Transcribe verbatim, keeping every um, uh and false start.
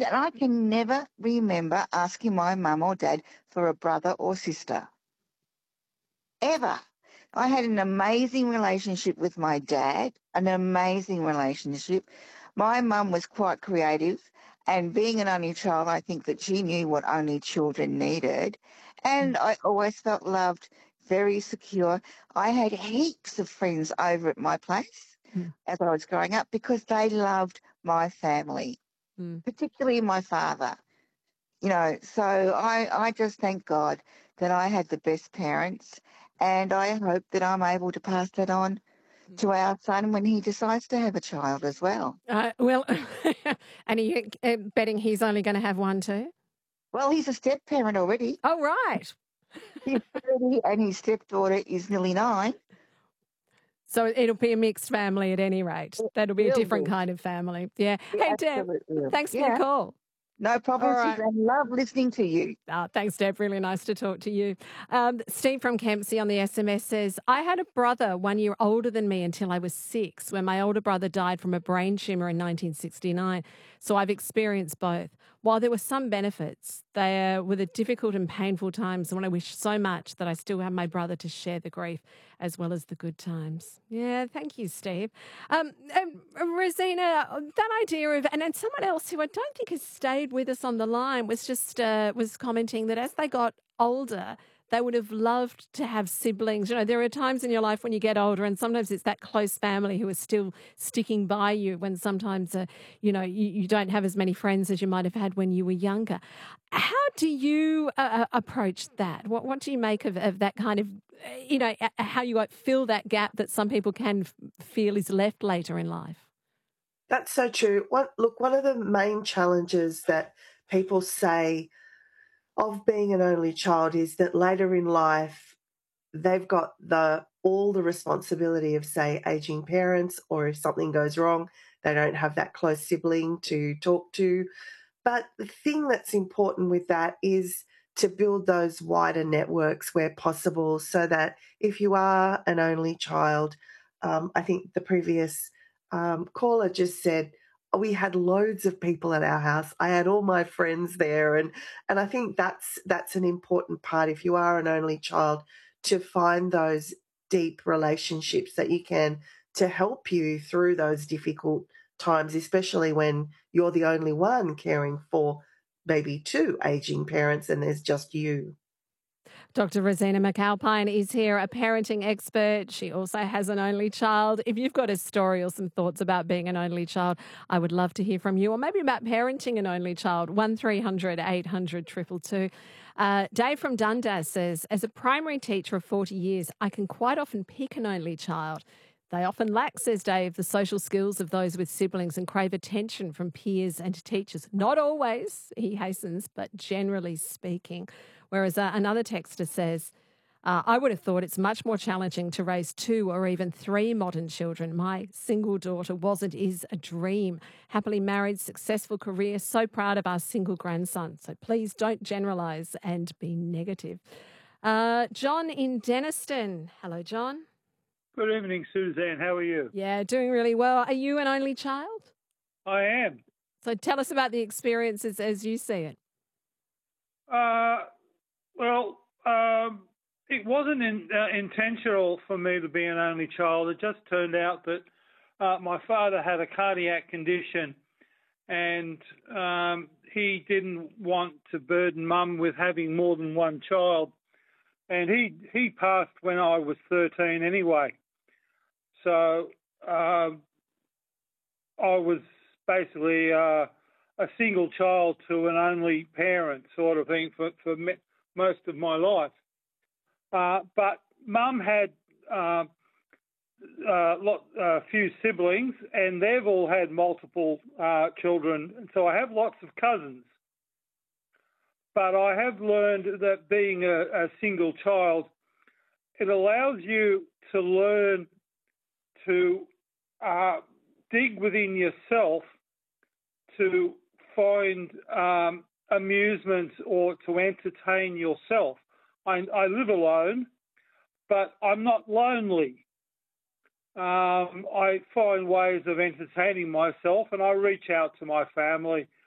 and I can never remember asking my mum or dad for a brother or sister. Ever. I had an amazing relationship with my dad, an amazing relationship. My mum was quite creative, and being an only child, I think that she knew what only children needed. And I always felt loved, very secure. I had heaps of friends over at my place Mm. as I was growing up because they loved my family, Mm. particularly my father. You know, so I, I just thank God that I had the best parents, and I hope that I'm able to pass that on to our son when he decides to have a child as well. Uh, well, and are you uh, betting he's only going to have one too? Well, he's a step parent already. Oh, right. He's thirty and his stepdaughter is nearly nine. So it'll be a mixed family at any rate. It That'll be a will different be. kind of family. Yeah. Yeah, Hey, Deb, absolutely will. thanks for your Yeah, call. no All problem, right. Suzanne. Love listening to you. Oh, thanks, Deb. Really nice to talk to you. Um, Steve from Kempsey on the S M S says, I had a brother one year older than me until I was six, when my older brother died from a brain tumour in nineteen sixty-nine. So I've experienced both. While there were some benefits, they were the difficult and painful times when I wish so much that I still have my brother to share the grief as well as the good times. Yeah, thank you, Steve. Um, um, Rosina, that idea of, and then someone else who I don't think has stayed with us on the line was just uh, was commenting that as they got older, they would have loved to have siblings. You know, there are times in your life when you get older, and sometimes it's that close family who is still sticking by you when sometimes, uh, you know, you, you don't have as many friends as you might have had when you were younger. How do you uh, approach that? What What do you make of, of that kind of, you know, how you fill that gap that some people can f- feel is left later in life? That's so true. What, look, one of the main challenges that people say of being an only child is that later in life they've got the all the responsibility of, say, aging parents, or if something goes wrong, they don't have that close sibling to talk to. But the thing that's important with that is to build those wider networks where possible, so that if you are an only child, um, I think the previous um, caller just said, we had loads of people at our house. I had all my friends there, and and I think that's that's an important part. If you are an only child, to find those deep relationships that you can to help you through those difficult times, especially when you're the only one caring for maybe two aging parents and there's just you. Doctor Rosina McAlpine is here, a parenting expert. She also has an only child. If you've got a story or some thoughts about being an only child, I would love to hear from you, or maybe about parenting an only child. one three hundred eight hundred two two two. Uh, Dave from Dundas says, as a primary teacher of forty years, I can quite often pick an only child. They often lack, says Dave, the social skills of those with siblings and crave attention from peers and teachers. Not always, he hastens, but generally speaking. Whereas uh, another texter says, uh, I would have thought it's much more challenging to raise two or even three modern children. My single daughter was and is a dream. Happily married, successful career, so proud of our single grandson. So please don't generalise and be negative. Uh, John in Denniston. Hello, John. Good evening, Suzanne. How are you? Yeah, doing really well. Are you an only child? I am. So tell us about the experiences as you see it. Uh, well, um, it wasn't in, uh, intentional for me to be an only child. It just turned out that uh, my father had a cardiac condition, and um, he didn't want to burden Mum with having more than one child. And he he passed when I was thirteen anyway. So uh, I was basically uh, a single child to an only parent sort of thing for, for me, most of my life. Uh, but Mum had uh, a lot, uh, few siblings, and they've all had multiple uh, children. And so I have lots of cousins. But I have learned that being a, a single child, it allows you to learn to uh, dig within yourself to find um, amusement or to entertain yourself. I, I live alone, but I'm not lonely. Um, I find ways of entertaining myself, and I reach out to my family